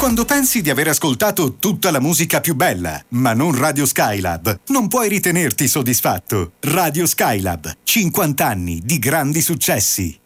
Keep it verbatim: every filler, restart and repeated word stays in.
Quando pensi di aver ascoltato tutta la musica più bella, ma non Radio Skylab, non puoi ritenerti soddisfatto. Radio Skylab, cinquanta anni di grandi successi.